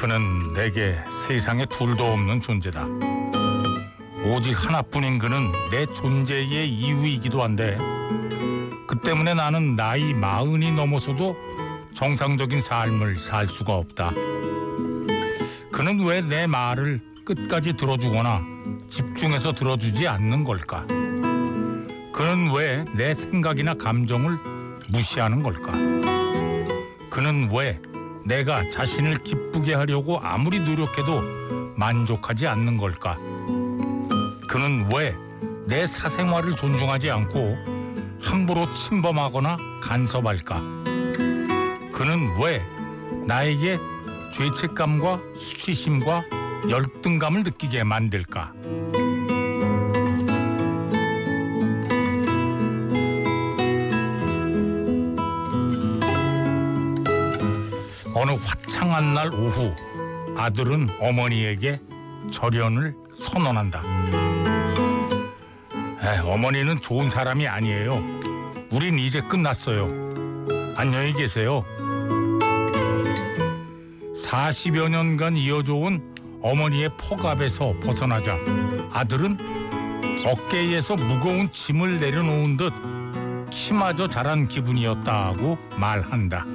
그는 내게 세상에 둘도 없는 존재다. 오직 하나뿐인 그는 내 존재의 이유이기도 한데 그 때문에 나는 나이 40이 넘어서도 정상적인 삶을 살 수가 없다. 그는 왜 내 말을 끝까지 들어주거나 집중해서 들어주지 않는 걸까? 그는 왜 내 생각이나 감정을 무시하는 걸까? 그는 왜 내가 자신을 기쁘게 하려고 아무리 노력해도 만족하지 않는 걸까? 그는 왜 내 사생활을 존중하지 않고 함부로 침범하거나 간섭할까? 그는 왜 나에게 죄책감과 수치심과 열등감을 느끼게 만들까? 어느 화창한 날 오후 아들은 어머니에게 절연을 선언한다. 어머니는 좋은 사람이 아니에요. 우린 이제 끝났어요. 안녕히 계세요. 40여 년간 이어져온 어머니의 폭압에서 벗어나자 아들은 어깨에서 무거운 짐을 내려놓은 듯 키마저 자란 기분이었다고 말한다.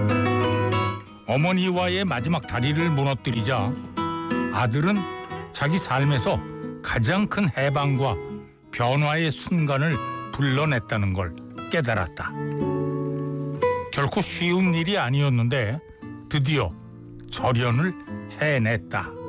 어머니와의 마지막 다리를 무너뜨리자 아들은 자기 삶에서 가장 큰 해방과 변화의 순간을 불러냈다는 걸 깨달았다. 결코 쉬운 일이 아니었는데 드디어 절연을 해냈다.